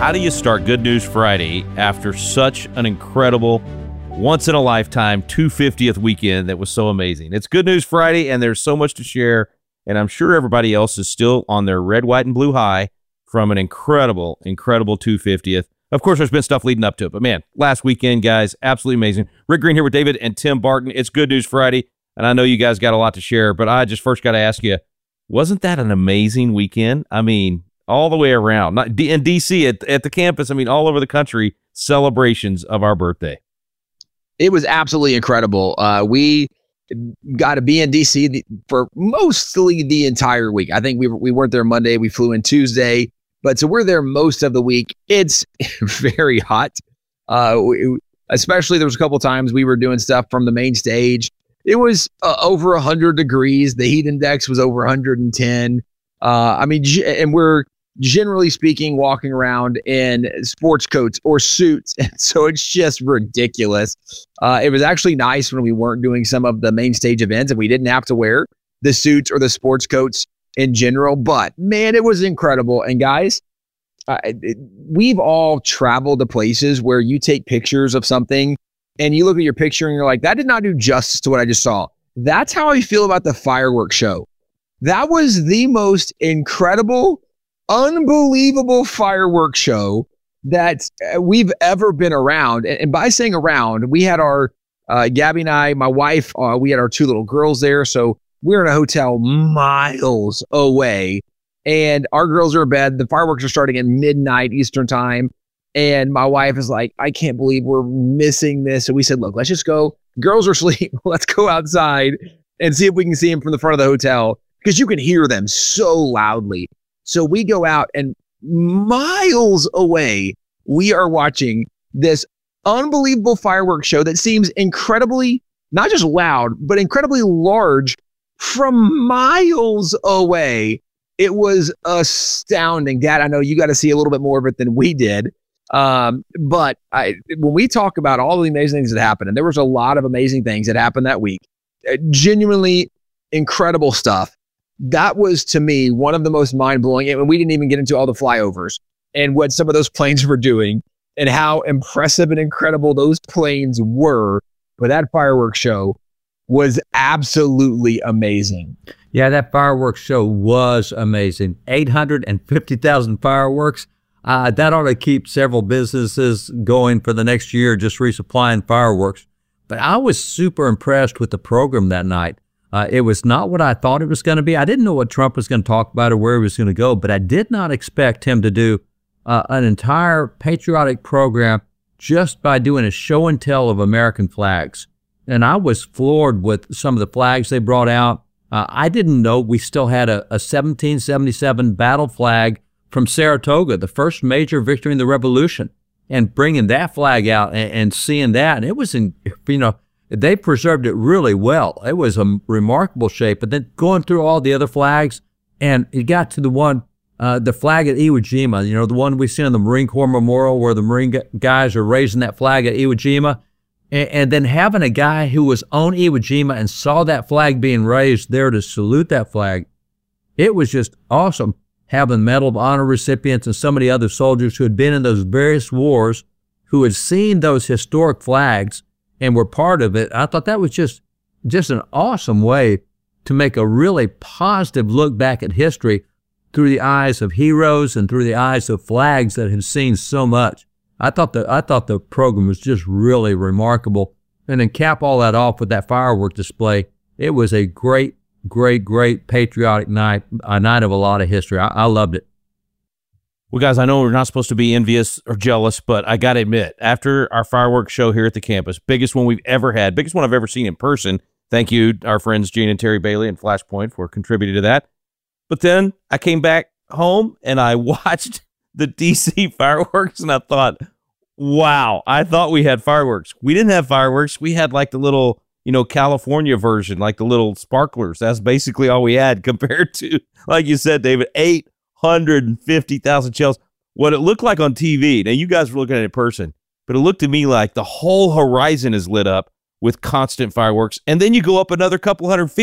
how do you start Good News Friday after such an incredible, once-in-a-lifetime 250th weekend that was so amazing? It's Good News Friday, and there's so much to share, and I'm sure everybody else is still on their red, white, and blue high from an incredible, incredible 250th. Of course, there's been stuff leading up to it, but man, last weekend, guys, absolutely amazing. Rick Green here with David and Tim Barton. It's Good News Friday, and I know you guys got a lot to share, but I just first got to ask you, wasn't that an amazing weekend? I mean, all the way around, not in D.C., at the campus, I mean, all over the country, celebrations of our birthday. It was absolutely incredible. We got to be in D.C. for mostly the entire week. I think we weren't there Monday. We flew in Tuesday. But so we're there most of the week. It's very hot. Especially there was a couple times we were doing stuff from the main stage. It was over 100 degrees. The heat index was over 110. And we're generally speaking walking around in sports coats or suits. And so it's just ridiculous. It was actually nice when we weren't doing some of the main stage events and we didn't have to wear the suits or the sports coats in general, but man, it was incredible. And guys, we've all traveled to places where you take pictures of something and you look at your picture and you're like, that did not do justice to what I just saw. That's how I feel about the fireworks show. That was the most incredible, unbelievable fireworks show that we've ever been around. And by saying around, we had our, Gabby and I, my wife, we had our two little girls there. So we're in a hotel miles away, and our girls are in bed. The fireworks are starting at midnight Eastern time, and my wife is like, I can't believe we're missing this. So we said, look, let's just go. Girls are asleep. Let's go outside and see if we can see them from the front of the hotel, because you can hear them so loudly. So we go out, and miles away, we are watching this unbelievable fireworks show that seems incredibly, not just loud, but incredibly large from miles away. It was astounding. Dad, I know you got to see a little bit more of it than we did. But when we talk about all the amazing things that happened, and there was a lot of amazing things that happened that week, genuinely incredible stuff. That was, to me, one of the most mind-blowing. And we didn't even get into all the flyovers and what some of those planes were doing and how impressive and incredible those planes were. But that fireworks show was absolutely amazing. Yeah, that fireworks show was amazing. 850,000 fireworks. That ought to keep several businesses going for the next year, just resupplying fireworks. But I was super impressed with the program that night. It was not what I thought it was going to be. I didn't know what Trump was going to talk about or where he was going to go, but I did not expect him to do an entire patriotic program just by doing a show and tell of American flags. And I was floored with some of the flags they brought out. I didn't know we still had a 1777 battle flag from Saratoga, the first major victory in the Revolution, and bringing that flag out and seeing that. And it was, they preserved it really well. It was a remarkable shape. But then going through all the other flags, and it got to the one, the flag at Iwo Jima, the one we see on the Marine Corps Memorial where the Marine guys are raising that flag at Iwo Jima. And then having a guy who was on Iwo Jima and saw that flag being raised there to salute that flag, it was just awesome having Medal of Honor recipients and some of the other soldiers who had been in those various wars, who had seen those historic flags and were part of it. I thought that was just an awesome way to make a really positive look back at history through the eyes of heroes and through the eyes of flags that have seen so much. I thought the program was just really remarkable. And then cap all that off with that firework display. It was a great, great, great patriotic night, a night of a lot of history. I loved it. Well, guys, I know we're not supposed to be envious or jealous, but I got to admit, after our fireworks show here at the campus, biggest one we've ever had, biggest one I've ever seen in person. Thank you, our friends Gene and Terry Bailey and Flashpoint, for contributing to that. But then I came back home and I watched the D.C. fireworks, and I thought, wow, I thought we had fireworks. We didn't have fireworks. We had like the little, California version, like the little sparklers. That's basically all we had compared to, like you said, David, 850,000 shells. What it looked like on TV, now you guys were looking at it in person, but it looked to me like the whole horizon is lit up with constant fireworks. And then you go up another couple hundred feet,